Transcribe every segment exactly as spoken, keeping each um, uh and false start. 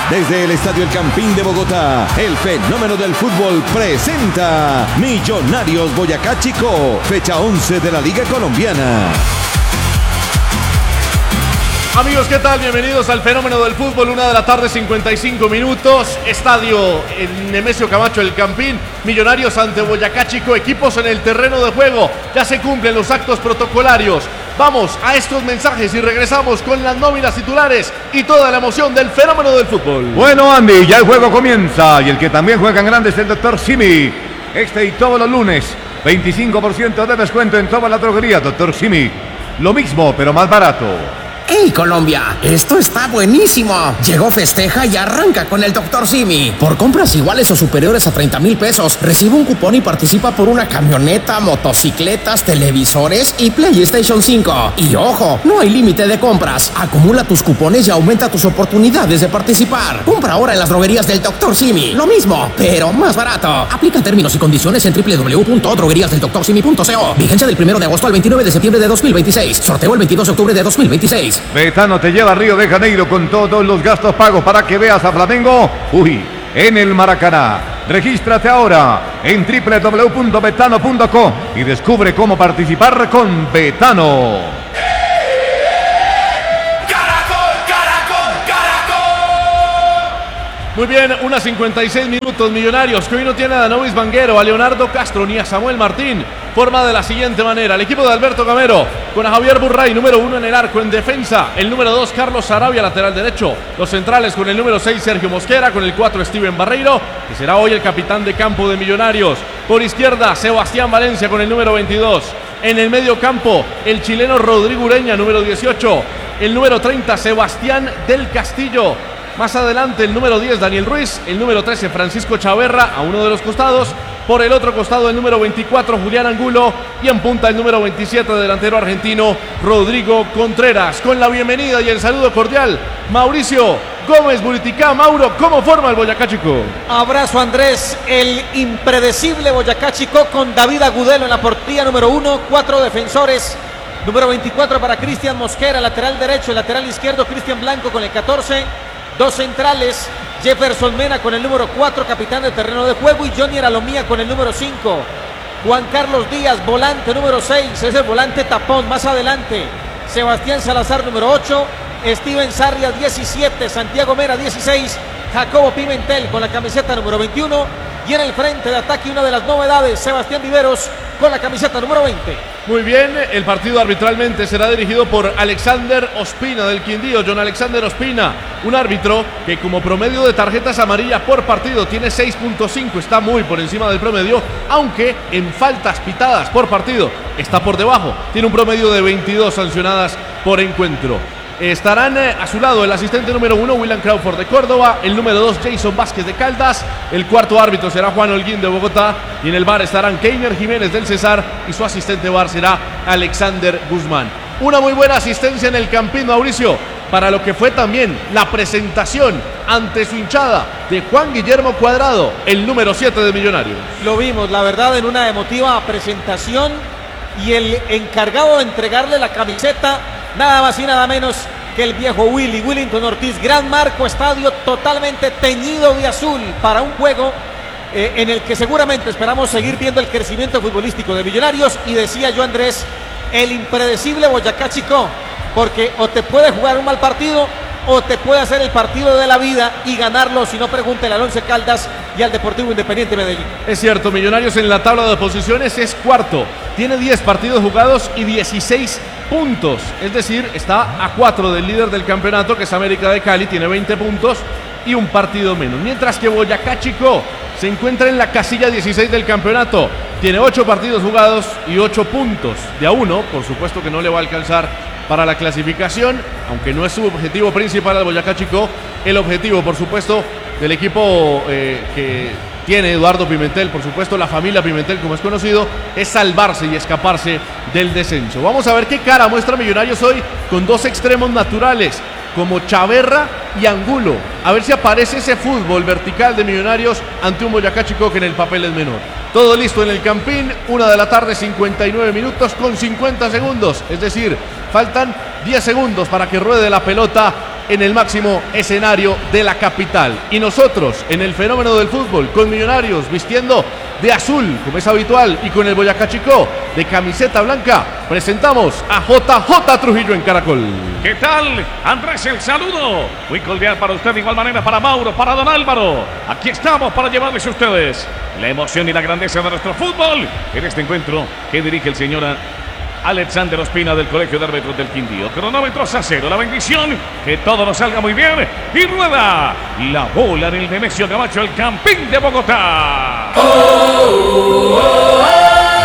Desde el Estadio El Campín de Bogotá, el fenómeno del fútbol presenta Millonarios Boyacá Chicó, fecha once de la Liga Colombiana. Amigos, ¿qué tal? Bienvenidos al fenómeno del fútbol, una de la tarde, cincuenta y cinco minutos, estadio en Nemesio Camacho El Campín, Millonarios ante Boyacá Chicó, equipos en el terreno de juego, ya se cumplen los actos protocolarios. Vamos a estos mensajes y regresamos con las nóminas titulares y toda la emoción del fenómeno del fútbol. Bueno, Andy, ya el juego comienza y el que también juega en grande es el doctor Simi. Este y todos los lunes, veinticinco por ciento de descuento en toda la droguería, doctor Simi. Lo mismo, pero más barato. ¡Hey Colombia! ¡Esto está buenísimo! Llegó Festeja y arranca con el doctor Simi. Por compras iguales o superiores a treinta mil pesos, recibe un cupón y participa por una camioneta, motocicletas, televisores y PlayStation cinco. Y ojo, no hay límite de compras. Acumula tus cupones y aumenta tus oportunidades de participar. Compra ahora en las droguerías del doctor Simi. Lo mismo, pero más barato. Aplica términos y condiciones en doble u doble u doble u punto droguerías del doctor simi punto co. Vigencia del primero de agosto al veintinueve de septiembre de dos mil veintiséis. Sorteo el veintidós de octubre de dos mil veintiséis. Betano te lleva a Río de Janeiro con todos los gastos pagos para que veas a Flamengo. Uy, en el Maracaná. Regístrate ahora en doble u doble u doble u punto betano punto co y descubre cómo participar con Betano. Muy bien, unas cincuenta y seis minutos, Millonarios, que hoy no tiene a Danovis Vanguero, a Leonardo Castro ni a Samuel Martín. Forma de la siguiente manera: el equipo de Alberto Gamero, con a Javier Burray, número uno en el arco, en defensa, el número dos Carlos Sarabia, lateral derecho, los centrales con el número seis Sergio Mosquera, con el cuatro Steven Barreiro, que será hoy el capitán de campo de Millonarios. Por izquierda, Sebastián Valencia con el número veintidós. En el medio campo, el chileno Rodrigo Ureña, número dieciocho. El número treinta, Sebastián del Castillo. Más adelante el número diez Daniel Ruiz, el número trece Francisco Chaverra a uno de los costados, por el otro costado el número veinticuatro Julián Angulo y en punta el número veintisiete delantero argentino Rodrigo Contreras. Con la bienvenida y el saludo cordial, Mauricio Gómez Buriticá. Mauro, ¿cómo forma el Boyacá Chicó? Abrazo Andrés, el impredecible Boyacá Chicó con David Agudelo en la portería número uno, cuatro defensores. Número veinticuatro para Cristian Mosquera, lateral derecho, el lateral izquierdo Cristian Blanco con el catorce. Dos centrales, Jefferson Mena con el número cuatro, capitán de terreno de juego, y Johnny Aralomía con el número cinco. Juan Carlos Díaz, volante número seis, es el volante tapón. Más adelante, Sebastián Salazar, número ocho, Steven Sarrias, diecisiete, Santiago Mera, dieciséis, Jacobo Pimentel con la camiseta número veintiuno, y en el frente de ataque una de las novedades, Sebastián Viveros con la camiseta número veinte. Muy bien, el partido arbitralmente será dirigido por Alexander Ospina del Quindío, John Alexander Ospina, un árbitro que como promedio de tarjetas amarillas por partido tiene seis punto cinco, está muy por encima del promedio, aunque en faltas pitadas por partido está por debajo, tiene un promedio de veintidós sancionadas por encuentro. Estarán a su lado el asistente número uno, William Crawford de Córdoba, el número dos, Jason Vázquez de Caldas, el cuarto árbitro será Juan Holguín de Bogotá, y en el V A R estarán Keiner Jiménez del Cesar y su asistente V A R será Alexander Guzmán. Una muy buena asistencia en el Campín, Mauricio, para lo que fue también la presentación ante su hinchada de Juan Guillermo Cuadrado, el número siete de Millonarios. Lo vimos, la verdad, en una emotiva presentación, y el encargado de entregarle la camiseta, nada más y nada menos que el viejo Willy, Willington Ortiz. Gran marco, estadio totalmente teñido de azul para un juego eh, en el que seguramente esperamos seguir viendo el crecimiento futbolístico de Millonarios. Y decía yo, Andrés, el impredecible Boyacá Chicó, porque o te puede jugar un mal partido o te puede hacer el partido de la vida y ganarlo. Si no, pregúntele al Once Caldas y al Deportivo Independiente Medellín. Es cierto, Millonarios en la tabla de posiciones es cuarto, tiene diez partidos jugados y dieciséis puntos, es decir, está a cuatro del líder del campeonato, que es América de Cali, tiene veinte puntos y un partido menos, mientras que Boyacá Chicó se encuentra en la casilla dieciséis del campeonato, tiene ocho partidos jugados y ocho puntos, de a uno, por supuesto que no le va a alcanzar para la clasificación, aunque no es su objetivo principal al Boyacá Chicó. El objetivo, por supuesto, del equipo eh, que tiene Eduardo Pimentel, por supuesto la familia Pimentel como es conocido, es salvarse y escaparse del descenso. Vamos a ver qué cara muestra Millonarios hoy con dos extremos naturales como Chaverra y Angulo, a ver si aparece ese fútbol vertical de Millonarios ante un Boyacá Chicó que en el papel es menor. Todo listo en el Campín, una de la tarde, cincuenta y nueve minutos con cincuenta segundos, es decir, faltan diez segundos para que ruede la pelota en el máximo escenario de la capital. Y nosotros, en el fenómeno del fútbol, con Millonarios vistiendo de azul, como es habitual, y con el Boyacá Chicó de camiseta blanca, presentamos a J J Trujillo en Caracol. ¿Qué tal, Andrés? El saludo muy cordial para usted, de igual manera para Mauro, para don Álvaro. Aquí estamos para llevarles a ustedes la emoción y la grandeza de nuestro fútbol en este encuentro que dirige el señor Alexander Ospina del Colegio de Árbitros del Quindío. Cronómetros a cero, la bendición, que todo nos salga muy bien. Y rueda la bola en el Nemesio Camacho, el Campín de Bogotá. Oh, oh, oh, oh.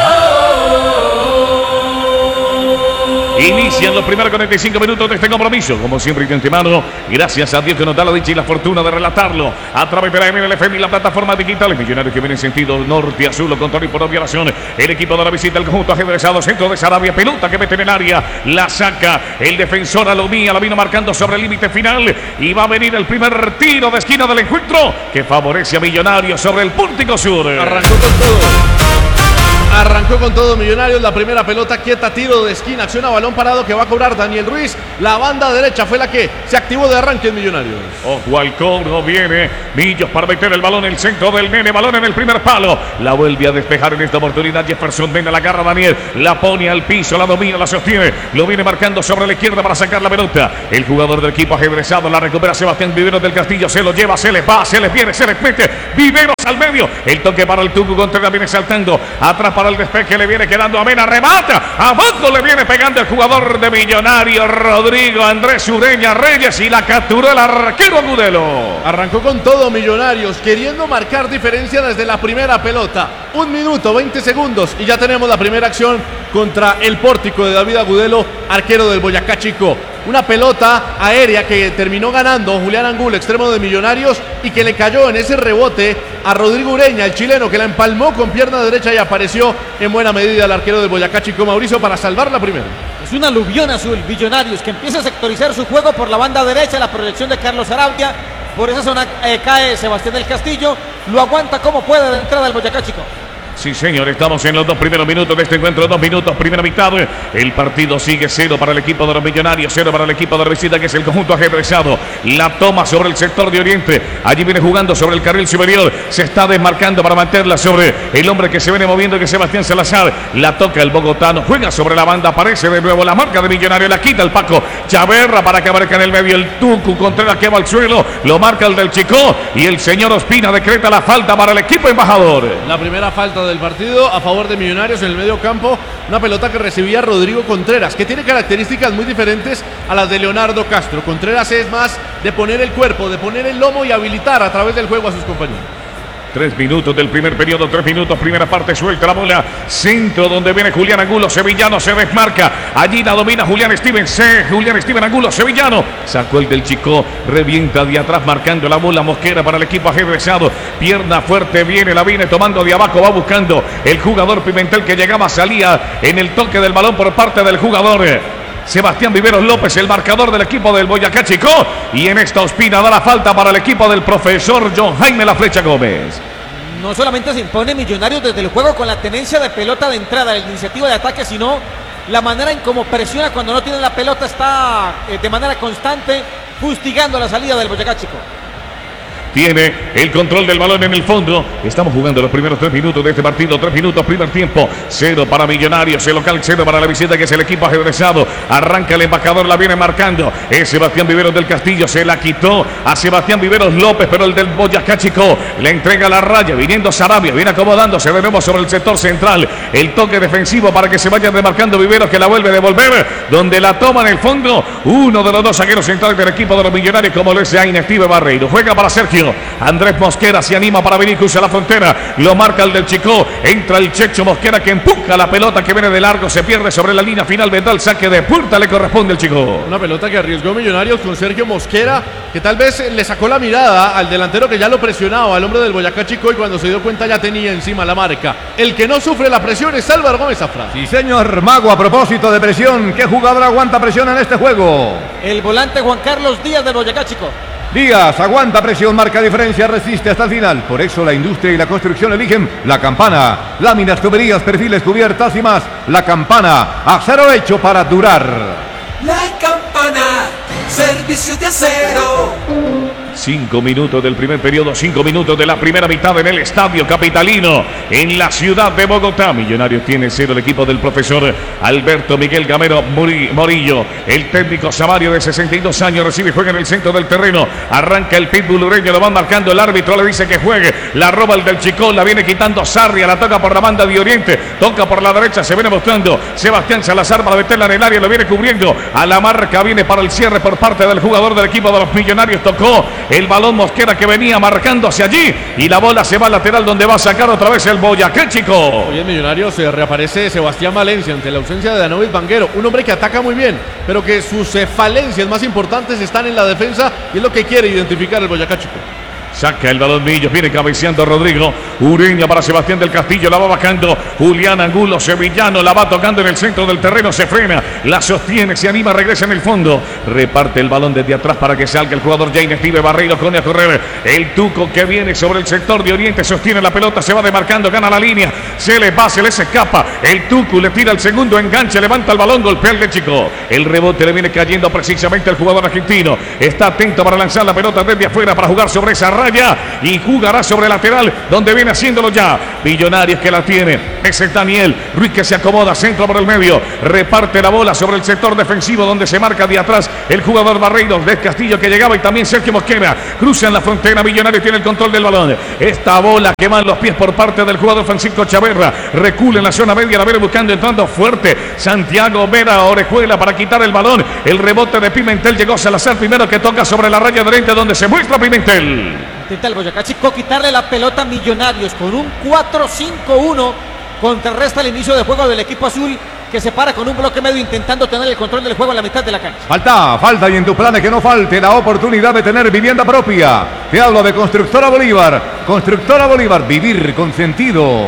Inician los primeros cuarenta y cinco minutos de este compromiso, como siempre de antemano, gracias a Dios que nos da la dicha y la fortuna de relatarlo a través de la M L F M y la plataforma digital. Millonarios que viene en sentido norte a sur, con todo y por violación. El equipo de la visita, el conjunto ajedrezado, centro de Sarabia, pelota que mete en el área, la saca el defensor Alomía, la vino marcando sobre el límite final y va a venir el primer tiro de esquina del encuentro que favorece a Millonarios sobre el pórtico sur. Arrancó con todo. Arrancó con todo Millonarios, la primera pelota quieta, tiro de esquina, acción a balón parado que va a cobrar Daniel Ruiz. La banda derecha fue la que se activó de arranque en Millonarios. Ojo al cobro, viene Millos para meter el balón en el centro del nene, balón en el primer palo. La vuelve a despejar en esta oportunidad Jefferson Mena, la agarra Daniel, la pone al piso, la domina, la sostiene, lo viene marcando sobre la izquierda para sacar la pelota. El jugador del equipo ajedrezado la recupera Sebastián Viveros del Castillo, se lo lleva, se le va, se le viene, se le mete. Viveros al medio, el toque para el Tucu Contreras, viene saltando, atrás para el despeje, le viene quedando a Mena, remata, abajo le viene pegando el jugador de Millonarios, Rodrigo Andrés Ureña Reyes, y la capturó el arquero Agudelo. Arrancó con todo Millonarios, queriendo marcar diferencia desde la primera pelota. Un minuto, veinte segundos, y ya tenemos la primera acción contra el pórtico de David Agudelo, arquero del Boyacá Chicó. Una pelota aérea que terminó ganando Julián Angulo, extremo de Millonarios, y que le cayó en ese rebote a Rodrigo Ureña, el chileno, que la empalmó con pierna derecha y apareció en buena medida el arquero del Boyacá Chicó, Mauricio, para salvar la primera. Es una aluvión azul, Millonarios, que empieza a sectorizar su juego por la banda derecha, la proyección de Carlos Arautia. Por esa zona eh, cae Sebastián del Castillo, lo aguanta como puede de entrada el Boyacá Chicó. Sí, señor, estamos en los dos primeros minutos de este encuentro, dos minutos, primera mitad. El partido sigue cero para el equipo de los Millonarios, cero para el equipo de la visita, que es el conjunto ajedrezado. La toma sobre el sector de Oriente, allí viene jugando sobre el carril superior, se está desmarcando para mantenerla sobre el hombre que se viene moviendo, que es Sebastián Salazar. La toca el bogotano, juega sobre la banda, aparece de nuevo la marca de Millonarios, la quita el Paco Chaverra para que aparezca en el medio el Tucu Contreras, que va al suelo, lo marca el del Chicó, y el señor Ospina decreta la falta para el equipo embajador. La primera falta del partido a favor de Millonarios en el medio campo, una pelota que recibía Rodrigo Contreras, que tiene características muy diferentes a las de Leonardo Castro. Contreras es más de poner el cuerpo, de poner el lomo y habilitar a través del juego a sus compañeros. Tres minutos del primer periodo, tres minutos, primera parte, suelta la bola, centro donde viene Julián Angulo, Sevillano se desmarca, allí la domina Julián Steven, C, Julián Steven Angulo, Sevillano, sacó el del Chicó, revienta de atrás marcando la bola Mosquera para el equipo ajedrezado, pierna fuerte, viene, la viene tomando de abajo, va buscando el jugador Pimentel, que llegaba, salía en el toque del balón por parte del jugador Sebastián Viveros López, el marcador del equipo del Boyacá Chicó, y en esta Ospina da la falta para el equipo del profesor John Jaime La Flecha Gómez. No solamente se impone Millonarios desde el juego con la tenencia de pelota de entrada, la iniciativa de ataque, sino la manera en cómo presiona cuando no tiene la pelota, está eh, de manera constante fustigando la salida del Boyacá Chicó. Tiene el control del balón en el fondo. Estamos jugando los primeros tres minutos de este partido. Tres minutos, primer tiempo. Cero para Millonarios. El local, cero para la visita, que es el equipo ajedrezado. Arranca el embajador, la viene marcando. Es Sebastián Viveros del Castillo. Se la quitó a Sebastián Viveros López, pero el del Boyacá Chicó le entrega la raya. Viniendo Sarabia, viene acomodándose de nuevo sobre el sector central. El toque defensivo para que se vaya demarcando Viveros, que la vuelve a devolver. Donde la toma en el fondo uno de los dos zagueros centrales del equipo de los Millonarios, como lo es Jaime Steve Barreiro. Juega para Sergio. Andrés Mosquera se anima para venir, cruza la frontera, lo marca el del Chicó, entra el Checho Mosquera, que empuja la pelota que viene de largo, se pierde sobre la línea final, vendrá el saque de puerta, le corresponde al Chicó. Una pelota que arriesgó Millonarios con Sergio Mosquera, que tal vez le sacó la mirada al delantero que ya lo presionaba, al hombre del Boyacá Chicó, y cuando se dio cuenta ya tenía encima la marca. El que no sufre la presión es Álvaro Gómez Zafra. Sí, señor Mago, a propósito de presión, ¿qué jugador aguanta presión en este juego? El volante Juan Carlos Díaz del Boyacá Chicó. Díaz aguanta presión, marca diferencia, resiste hasta el final. Por eso la industria y la construcción eligen La Campana. Láminas, tuberías, perfiles, cubiertas y más. La Campana, acero hecho para durar. La Campana. Servicios de Acero. Cinco minutos del primer periodo, cinco minutos de la primera mitad en el Estadio Capitalino, en la ciudad de Bogotá. Millonarios tiene cero el equipo del profesor Alberto Miguel Gamero Morillo. El técnico Samario, de sesenta y dos años, recibe y juega en el centro del terreno. Arranca el pitbull ureño, lo va marcando el árbitro, le dice que juegue. La roba el del Chicón, la viene quitando Sarria, la toca por la banda de Oriente, toca por la derecha, se viene mostrando Sebastián Salazar para meterla en el área, lo viene cubriendo. A la marca viene para el cierre por parte del jugador del equipo de los Millonarios. Tocó el balón Mosquera, que venía marcando hacia allí, y la bola se va al lateral, donde va a sacar otra vez el Boyacá Chico. Hoy en Millonarios se reaparece Sebastián Valencia ante la ausencia de Danovis Vanguero, un hombre que ataca muy bien, pero que sus eh, falencias más importantes están en la defensa, y es lo que quiere identificar el Boyacá Chico. Saca el balón Millos, viene cabeceando Rodrigo Ureña para Sebastián del Castillo, la va bajando Julián Angulo, sevillano, la va tocando en el centro del terreno, se frena, la sostiene, se anima, regresa en el fondo, reparte el balón desde atrás para que salga el jugador Jaime Steve Barreiro, con a correr, el Tuco que viene sobre el sector de Oriente, sostiene la pelota, se va demarcando, gana la línea, se le va, se les escapa, el Tuco le tira el segundo enganche, levanta el balón, golpea el de Chico, el rebote le viene cayendo precisamente al jugador argentino, está atento para lanzar la pelota desde afuera, para jugar sobre esa raya, y jugará sobre lateral, donde viene haciéndolo ya Millonarios, que la tiene, es el Daniel Ruiz, que se acomoda, centro por el medio, reparte la bola sobre el sector defensivo, donde se marca de atrás el jugador Barreiro del Castillo, que llegaba, y también Sergio Mosquera, cruza en la frontera. Millonarios tiene el control del balón, esta bola que va en los pies por parte del jugador Francisco Chaverra, recula en la zona media, la viene buscando, entrando fuerte Santiago Vera Orejuela para quitar el balón, el rebote de Pimentel, llegó Salazar primero, que toca sobre la raya de Oriente, donde se muestra Pimentel. Intenta el Boyacá Chico quitarle la pelota a Millonarios con un cuatro cinco uno. Contrarresta el inicio de juego del equipo azul, que se para con un bloque medio intentando tener el control del juego en la mitad de la cancha. Falta, falta, y en tus planes que no falte la oportunidad de tener vivienda propia. Te hablo de Constructora Bolívar. Constructora Bolívar, vivir con sentido.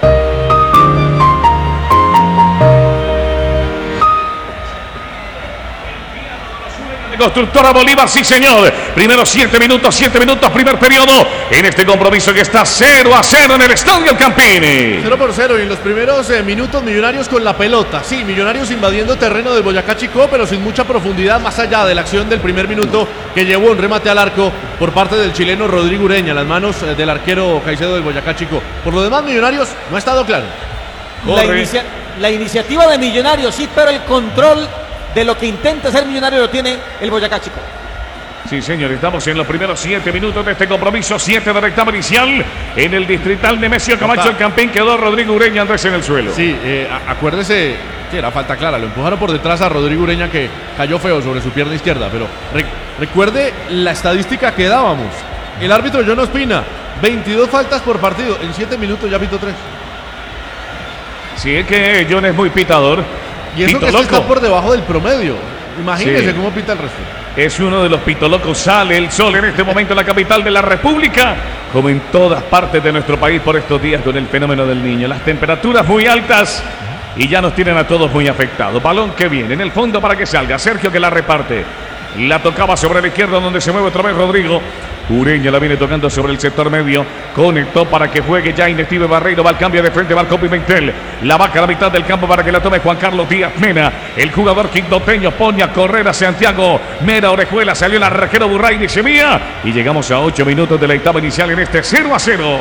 Constructora Bolívar, sí señor. Primero siete minutos, siete minutos, primer periodo, en este compromiso que está cero a cero en el Estadio El Campini. cero por cero, y en los primeros eh, minutos Millonarios con la pelota. Sí, Millonarios invadiendo terreno del Boyacá Chico, pero sin mucha profundidad, más allá de la acción del primer minuto, que llevó un remate al arco por parte del chileno Rodrigo Ureña, las manos eh, del arquero Caicedo del Boyacá Chico. Por lo demás, Millonarios no ha estado claro. La, inicia la iniciativa de Millonarios sí, pero el control de lo que intenta ser Millonario lo tiene el Boyacá Chico. Sí, señor, estamos en los primeros siete minutos de este compromiso, siete de rectamo inicial en el distrital Nemesio Camacho. El Campín, quedó Rodrigo Ureña, Andrés, en el suelo. Sí, eh, acuérdese que era falta clara, lo empujaron por detrás a Rodrigo Ureña, que cayó feo sobre su pierna izquierda, pero re recuerde la estadística que dábamos. El árbitro John Ospina, veintidós faltas por partido, en siete minutos ya pitó tres. Sí, es que John es muy pitador. Y eso que está por debajo del promedio. Imagínense sí. cómo pita el resto. Es uno de los pitolocos. Sale el sol en este momento en la capital de la República, como en todas partes de nuestro país por estos días con el fenómeno del Niño. Las temperaturas muy altas y ya nos tienen a todos muy afectados. Balón que viene en el fondo para que salga. Sergio, que la reparte. La tocaba sobre la izquierda, donde se mueve otra vez Rodrigo Ureña, la viene tocando sobre el sector medio, conectó para que juegue ya Inestivo Barreiro, va al cambio de frente, marcó Pimentel, la vaca a la mitad del campo para que la tome Juan Carlos Díaz Mena, el jugador quindoteño pone a correr a Santiago Mera Orejuela, salió el arquero Burray de Sevilla, y llegamos a ocho minutos de la etapa inicial en este cero a cero.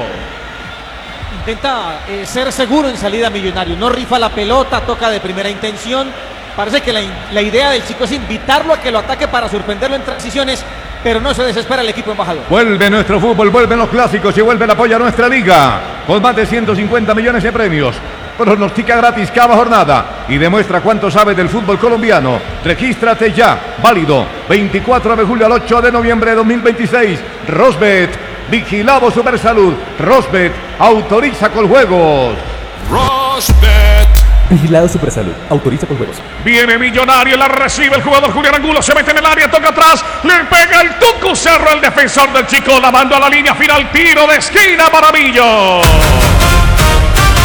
Intenta eh, ser seguro en salida Millonario, no rifa la pelota, toca de primera intención. Parece que la, la idea del chico es invitarlo a que lo ataque para sorprenderlo en transiciones, pero no se desespera el equipo embajador. Vuelve nuestro fútbol, vuelven los clásicos y vuelve el apoyo a nuestra liga, con más de ciento cincuenta millones de premios. Pronostica gratis cada jornada y demuestra cuánto sabe del fútbol colombiano. Regístrate ya, válido veinticuatro de julio al ocho de noviembre de dos mil veintiséis. Rosbet, vigilado Supersalud. Rosbet, autoriza con juegos. Rosbet. Vigilado Supersalud, autoriza con juegos. Viene Millonario, la recibe el jugador Julián Angulo, se mete en el área, toca atrás, le pega el Tucu Cerro, el defensor del Chico, la mando a la línea final, tiro de esquina para Millo. Y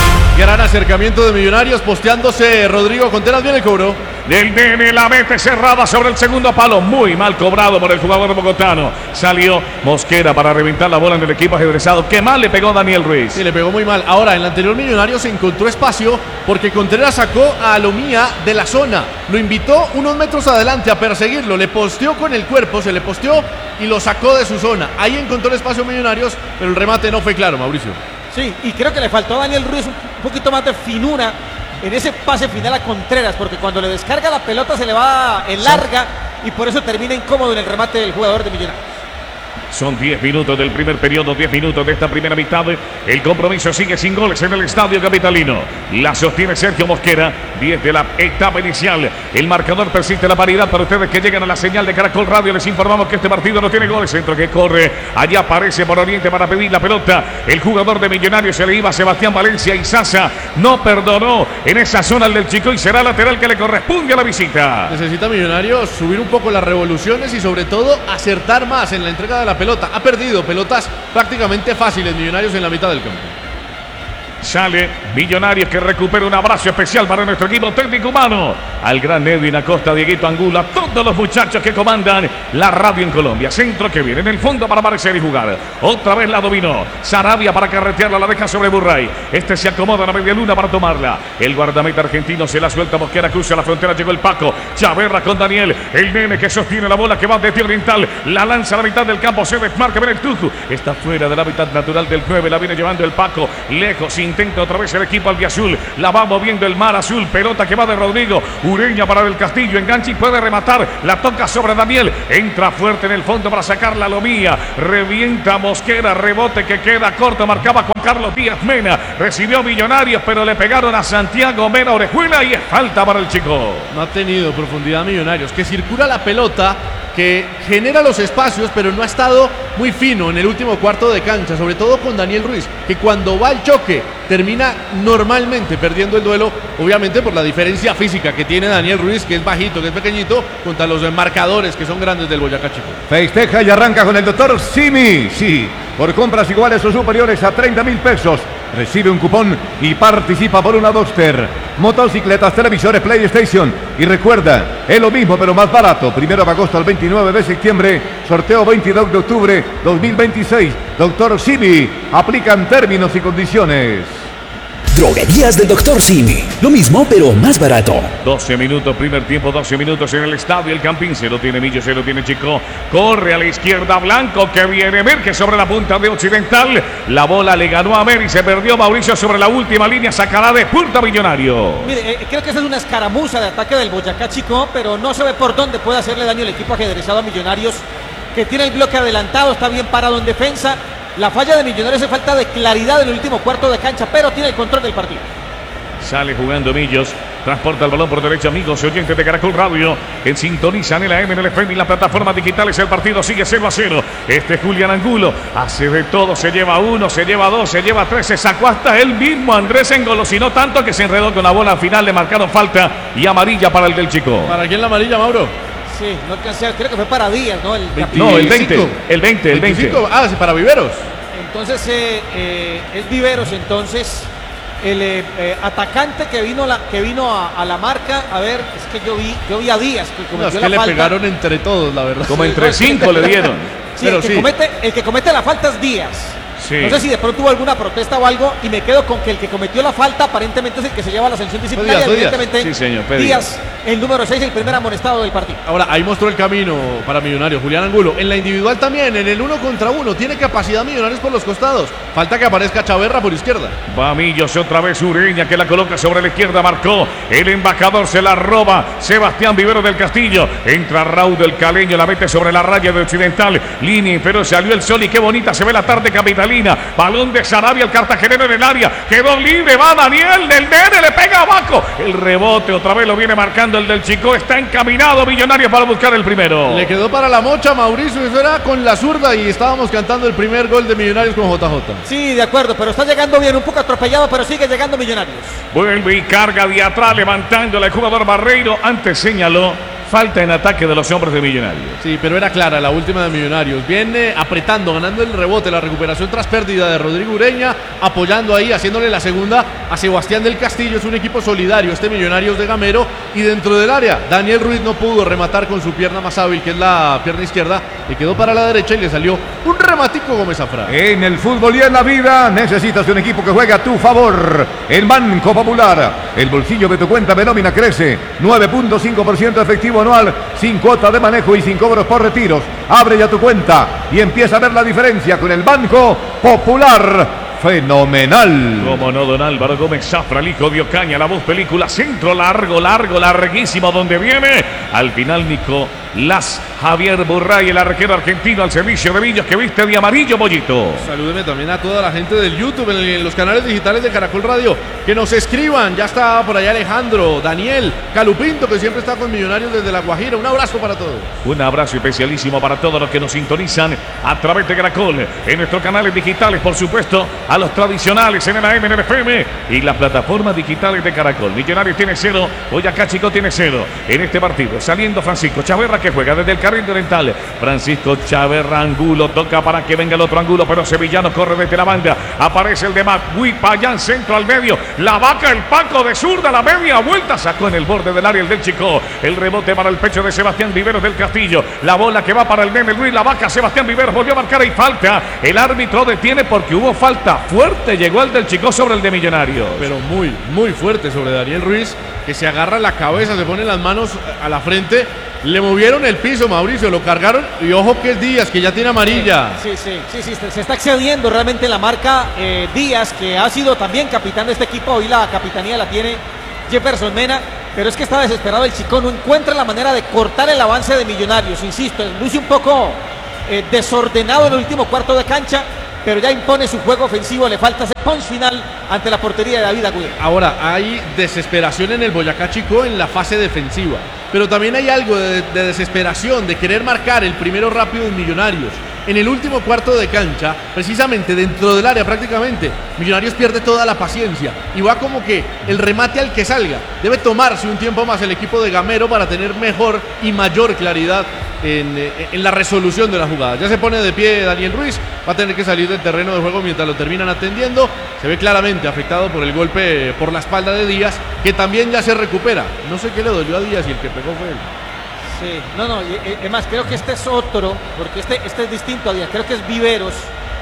Gran acercamiento de Millonarios, posteándose Rodrigo Conteras, viene el cobro. Del Nene, la mete cerrada sobre el segundo palo, muy mal cobrado por el jugador bogotano. Salió Mosquera para reventar la bola en el equipo ajedrezado. Qué mal le pegó Daniel Ruiz. Sí, le pegó muy mal. Ahora, en el anterior Millonarios se encontró espacio porque Contreras sacó a Alomía de la zona. Lo invitó unos metros adelante a perseguirlo. Le posteó con el cuerpo, se le posteó y lo sacó de su zona. Ahí encontró el espacio Millonarios, pero el remate no fue claro, Mauricio. Sí, y creo que le faltó a Daniel Ruiz un poquito más de finura en ese pase final a Contreras, porque cuando le descarga la pelota se le va en larga y por eso termina incómodo en el remate del jugador de Millonarios. Son diez minutos del primer periodo, diez minutos de esta primera mitad. El compromiso sigue sin goles en el estadio capitalino. La sostiene Sergio Mosquera, diez de la etapa inicial. El marcador persiste la paridad para ustedes que llegan a la señal de Caracol Radio. Les informamos que este partido no tiene goles. Centro que corre, allá aparece por Oriente para pedir la pelota. El jugador de Millonarios se le iba a Sebastián Valencia y Sasa no perdonó en esa zona del Chico y será lateral que le corresponde a la visita. Necesita Millonarios subir un poco las revoluciones y sobre todo acertar más en la entrega de la pelota. Ha perdido pelotas prácticamente fáciles Millonarios en la mitad del campo. Sale Millonarios que recupera un abrazo especial para nuestro equipo técnico humano. Al gran Edwin Acosta, Dieguito Angulo, a todos los muchachos que comandan la radio en Colombia. Centro que viene en el fondo para aparecer y jugar. Otra vez la dominó. Sarabia para carretearla, la deja sobre Burray. Este se acomoda a la media luna para tomarla. El guardameta argentino se la suelta. Mosquera cruza la frontera, llegó el Paco. Chaverra con Daniel. El Nene que sostiene la bola que va desde Oriental. La lanza a la mitad del campo. Se desmarca bien el Tuju. Está fuera del hábitat natural del nueve. La viene llevando el Paco. Lejos, sin intenta otra vez el equipo albiazul, la va moviendo el mar azul, pelota que va de Rodrigo, Ureña para Del Castillo, engancha y puede rematar, la toca sobre Daniel, entra fuerte en el fondo para sacar la Lomía, revienta Mosquera, rebote que queda corto, marcaba Juan Carlos Díaz Mena, recibió Millonarios, pero le pegaron a Santiago Mena Orejuela y es falta para el chico. No ha tenido profundidad Millonarios, que circula la pelota, que genera los espacios, pero no ha estado muy fino en el último cuarto de cancha, sobre todo con Daniel Ruiz, que cuando va al choque termina normalmente perdiendo el duelo, obviamente por la diferencia física que tiene Daniel Ruiz, que es bajito, que es pequeñito, contra los marcadores que son grandes del Boyacá Chico. Festeja y arranca con el doctor Simi. Sí, por compras iguales o superiores a treinta mil pesos. Recibe un cupón y participa por una Duster, motocicletas, televisores, PlayStation. Y recuerda, es lo mismo pero más barato. Primero de agosto al veintinueve de septiembre, sorteo veintidós de octubre dos mil veintiséis. Doctor Simi, aplican términos y condiciones. Droguerías del doctor Simi. Lo mismo, pero más barato. doce minutos, primer tiempo, doce minutos en el estadio. El Campín se lo tiene Millo, se lo tiene Chico. Corre a la izquierda Blanco que viene Mer, sobre la punta de Occidental. La bola le ganó a Mer y se perdió Mauricio sobre la última línea. Sacará de punta Millonario. Mire, eh, creo que esa es una escaramuza de ataque del Boyacá Chico, pero no se ve por dónde puede hacerle daño el equipo ajedrezado a Millonarios, que tiene el bloque adelantado, está bien parado en defensa. La falla de Millonarios es falta de claridad en el último cuarto de cancha, pero tiene el control del partido. Sale jugando Millos, transporta el balón por derecha, amigos y oyentes de Caracol Radio, en sintonizan en la M, en el F M y las plataformas digitales. El partido sigue cero a cero. Este Julián Angulo hace de todo, se lleva uno, se lleva dos, se lleva tres, se sacó hasta él mismo. Andrés engolosinó tanto que se enredó con la bola. Al final le marcaron falta y amarilla para el del Chico. ¿Para quién la amarilla, Mauro? Sí, no alcancé, creo que fue para Díaz, ¿no? El, no, el veinte, el veinte, el veinte. Ah, sí, para Viveros. Entonces eh, eh, es Viveros, entonces el eh, eh, atacante que vino la que vino a, a la marca. A ver, es que yo vi yo vi a Díaz que cometió no, es que la le falta. Pegaron entre todos, la verdad. Como entre cinco le dieron. Sí, pero el, que sí. comete, el que comete la falta es Díaz. Sí. No sé si de pronto hubo alguna protesta o algo, y me quedo con que el que cometió la falta aparentemente es el que se lleva la sanción disciplinaria. Díaz, evidentemente sí, señor, Díaz, el número seis, el primer amonestado del partido. Ahora, ahí mostró el camino para Millonarios, Julián Angulo. En la individual también, en el uno contra uno, tiene capacidad Millonarios por los costados. Falta que aparezca Chaverra por izquierda. Va Millos, otra vez Ureña que la coloca sobre la izquierda, marcó. El embajador se la roba. Sebastián Vivero del Castillo. Entra Raúl del Caleño, la mete sobre la raya de Occidental. Línea inferior, salió el sol y qué bonita se ve la tarde capitalina. Balón de Sarabia, el cartagenero en el área. Quedó libre, va Daniel del Nene, le pega abajo. El rebote otra vez lo viene marcando el del Chico. Está encaminado Millonarios para buscar el primero. Le quedó para la mocha Mauricio, eso era con la zurda y estábamos cantando el primer gol de Millonarios con J J. Sí, de acuerdo, pero está llegando bien, un poco atropellado, pero sigue llegando Millonarios. Vuelve y carga de atrás, levantándola el jugador Barreiro. Antes señaló falta en ataque de los hombres de Millonarios. Sí, pero era clara la última de Millonarios. Viene apretando, ganando el rebote, la recuperación tras pérdida de Rodrigo Ureña, apoyando ahí, haciéndole la segunda a Sebastián del Castillo. Es un equipo solidario este Millonarios de Gamero. Y dentro del área, Daniel Ruiz no pudo rematar con su pierna más hábil, que es la pierna izquierda. Le quedó para la derecha y le salió un rematico Gómez Zafra. En el fútbol y en la vida necesitas un equipo que juegue a tu favor. El Banco Popular. El bolsillo de tu cuenta de nómina crece. nueve punto cinco por ciento efectivo anual, sin cuota de manejo y sin cobros por retiros. Abre ya tu cuenta y empieza a ver la diferencia con el Banco Popular. Fenomenal. Como no, don Álvaro Gómez Zafra, el hijo de Ocaña, la voz película, centro largo, largo, larguísimo, donde viene. Al final, Nicolás Javier Burray, el arquero argentino al servicio de Villos, que viste de amarillo, Mollito. Salúdeme también a toda la gente del YouTube, en, en los canales digitales de Caracol Radio, que nos escriban. Ya está por allá Alejandro, Daniel, Calupinto, que siempre está con Millonarios desde La Guajira. Un abrazo para todos. Un abrazo especialísimo para todos los que nos sintonizan a través de Caracol, en nuestros canales digitales, por supuesto, a los tradicionales en el A M, en el F M y las plataformas digitales de Caracol. Millonarios tiene cero, Boyacá Chico tiene cero en este partido. Saliendo Francisco Chaverra, que juega desde el carril oriental. Francisco Chaverra, Angulo, toca para que venga el otro Angulo, pero Sevillano corre desde la banda. Aparece el de Magui, Payán, centro al medio. La vaca, el Paco de zurda, la media vuelta, sacó en el borde del área el del Chico. El rebote para el pecho de Sebastián Viveros del Castillo. La bola que va para el nene Luis, la vaca, Sebastián Viveros volvió a marcar y falta. El árbitro detiene porque hubo falta fuerte. Llegó el del Chico sobre el de Millonarios. Pero muy, muy fuerte sobre Daniel Ruiz, que se agarra la cabeza, se pone las manos a la frente. Le movieron el piso, Mauricio, lo cargaron. Y ojo que es Díaz, que ya tiene amarilla. Sí, sí, sí, sí, se está excediendo realmente la marca eh, Díaz, que ha sido también capitán de este equipo. Hoy la capitanía la tiene Jefferson Mena. Pero es que está desesperado el Chico, no encuentra la manera de cortar el avance de Millonarios. Insisto, luce un poco eh, desordenado en el último cuarto de cancha, pero ya impone su juego ofensivo. Le falta ese punch final ante la portería de David Agudelo. Ahora, hay desesperación en el Boyacá Chico en la fase defensiva, pero también hay algo de, de desesperación, de querer marcar el primero rápido en Millonarios. En el último cuarto de cancha, precisamente dentro del área prácticamente, Millonarios pierde toda la paciencia y va como que el remate al que salga. Debe tomarse un tiempo más el equipo de Gamero para tener mejor y mayor claridad en, en la resolución de la jugada. Ya se pone de pie Daniel Ruiz, va a tener que salir del terreno de juego mientras lo terminan atendiendo. Se ve claramente afectado por el golpe por la espalda de Díaz, que también ya se recupera. No sé qué le dolió a Díaz y el que pegó fue él. Sí, no, no, es más, creo que este es otro, porque este, este es distinto a Díaz, creo que es Viveros.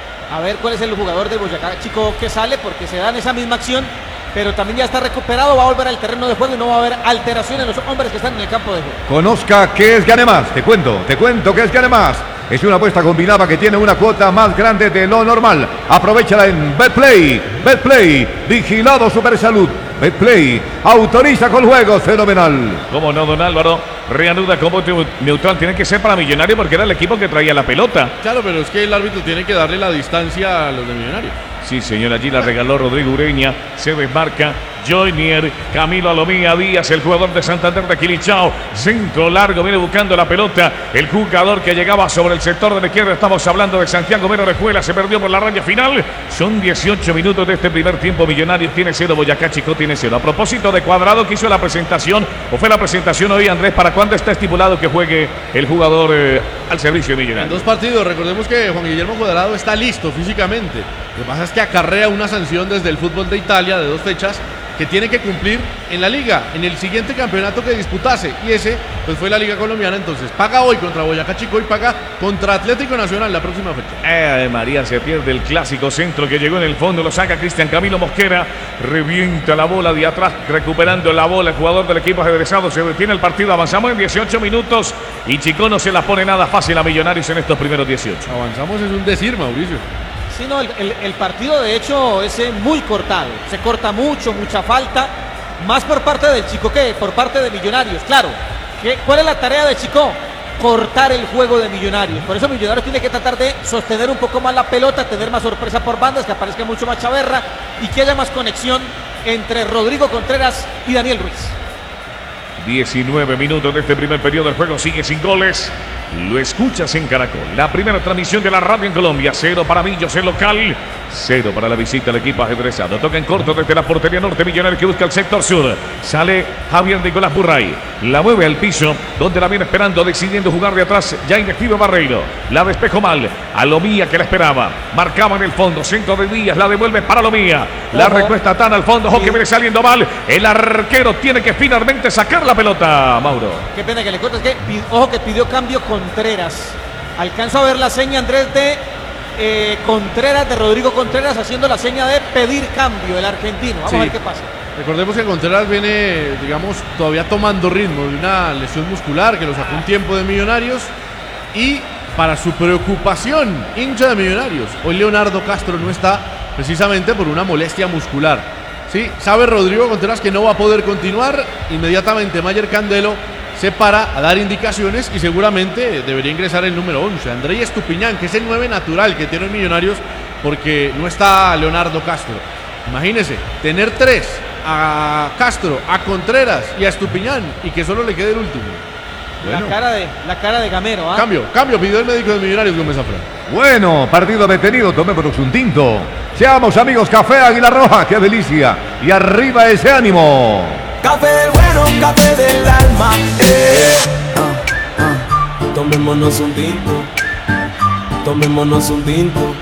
A ver cuál es el jugador de Boyacá Chico que sale, porque se dan esa misma acción, pero también ya está recuperado, va a volver al terreno de juego y no va a haber alteración en los hombres que están en el campo de juego. Conozca qué es Gane Más, te cuento, te cuento qué es Gane Más. Es una apuesta combinada que tiene una cuota más grande de lo normal. Aprovechala en Betplay. Betplay, vigilado Supersalud. Betplay, autoriza con juegos, fenomenal. Como no, don Álvaro, reanuda como neutral. Tiene que ser para Millonarios porque era el equipo que traía la pelota. Claro, pero es que el árbitro tiene que darle la distancia a los de Millonarios. Sí, señor, allí la regaló Rodrigo Ureña. Se desmarca Joynier, Camilo Alomía Díaz, el jugador de Santander de Quilichao. Centro largo, viene buscando la pelota. El jugador que llegaba sobre el sector de la izquierda. Estamos hablando de Santiago Mero Rejuela. Se perdió por la raya final. Son dieciocho minutos de este primer tiempo. Millonarios tiene cero, Boyacá Chico tiene cero. A propósito de Cuadrado, que hizo la presentación, o fue la presentación hoy, Andrés, ¿para cuándo está estipulado que juegue el jugador eh, al servicio de Millonarios? En dos partidos. Recordemos que Juan Guillermo Cuadrado está listo físicamente. Lo que pasa es que acarrea una sanción desde el fútbol de Italia de dos fechas que tiene que cumplir en la liga, en el siguiente campeonato que disputase, y ese pues fue la Liga Colombiana. Entonces paga hoy contra Boyacá Chico y paga contra Atlético Nacional la próxima fecha. Eh, María, se pierde el clásico centro que llegó en el fondo, lo saca Cristian Camilo Mosquera, revienta la bola de atrás, recuperando la bola el jugador del equipo ajedrezado. Se detiene el partido, avanzamos en dieciocho minutos y Chico no se la pone nada fácil a Millonarios en estos primeros dieciocho. Avanzamos es un decir, Mauricio. Sí, no, el, el, el partido de hecho es muy cortado, se corta mucho, mucha falta, más por parte del Chico que por parte de Millonarios. Claro, ¿qué, ¿cuál es la tarea de Chico? Cortar el juego de Millonarios. Por eso Millonarios tiene que tratar de sostener un poco más la pelota, tener más sorpresa por bandas, que aparezca mucho más Chaverra y que haya más conexión entre Rodrigo Contreras y Daniel Ruiz. diecinueve minutos de este primer periodo, el juego sigue sin goles. Lo escuchas en Caracol, la primera transmisión de la radio en Colombia. Cero para Millos, el local. Cero para la visita del equipo ajedrezado. Toca en corto desde la portería norte. Millonario que busca el sector sur. Sale Javier Nicolás Burray. La mueve al piso, donde la viene esperando, decidiendo jugar de atrás. Ya inactivo Barreiro. La despejó mal. A Lomía que la esperaba. Marcaba en el fondo. Centro de Díaz. La devuelve para Lomía. La Ojo. recuesta tan al fondo. Ojo que viene saliendo mal. El arquero tiene que finalmente sacar la pelota, Mauro. Qué pena que le cortes. Que, pi- ojo que pidió cambio Contreras. Alcanzo a ver la seña, Andrés, de eh, Contreras, de Rodrigo Contreras, haciendo la seña de pedir cambio, el argentino. Vamos Sí. a ver qué pasa. Recordemos que Contreras viene, digamos, todavía tomando ritmo de una lesión muscular que lo sacó un tiempo de Millonarios. Y para su preocupación, hincha de Millonarios, hoy Leonardo Castro no está precisamente por una molestia muscular. Sí, sabe Rodrigo Contreras que no va a poder continuar. Inmediatamente Mayer Candelo se para a dar indicaciones y seguramente debería ingresar el número once, Andrés Estupiñán, que es el nueve natural que tiene Millonarios porque no está Leonardo Castro. Imagínese, tener tres, a Castro, a Contreras y a Estupiñán, y que solo le quede el último. La cara de la cara de Gamero, ¿ah? Cambio, cambio, pidió el médico de Millonarios, Gómez Zafrán. Bueno, partido detenido, tomémonos un tinto. Seamos amigos, café Águila Roja, qué delicia. Y arriba ese ánimo. Café bueno, café del alma. Eh. Ah, ah, tomémonos un tinto, tomémonos un tinto.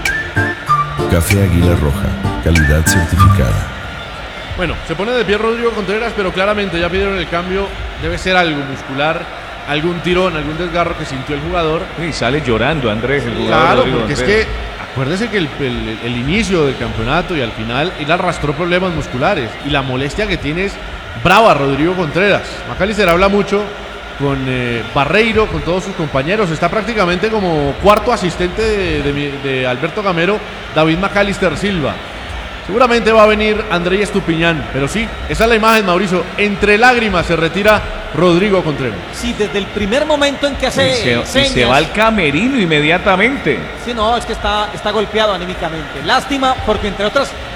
Café Águila Roja, calidad certificada. Bueno, se pone de pie Rodrigo Contreras, pero claramente ya pidieron el cambio. Debe ser algo muscular, algún tirón, algún desgarro que sintió el jugador. Y sale llorando Andrés, el jugador. Claro, Rodrigo porque es Contreras. que acuérdese que el, el- el inicio del campeonato y al final él arrastró problemas musculares y la molestia que tiene es brava Rodrigo Contreras. McAllister habla mucho con eh, Barreiro, con todos sus compañeros. Está prácticamente como cuarto asistente de, de mi- de Alberto Gamero, David McAllister Silva. Seguramente va a venir Andrés Estupiñán, pero sí, esa es la imagen, Mauricio. Entre lágrimas se retira Rodrigo Contreras. Sí, desde el primer momento en que hace Y se, y señas. se va al camerino inmediatamente. Sí, no, es que está, está golpeado anímicamente. Lástima, porque entre otras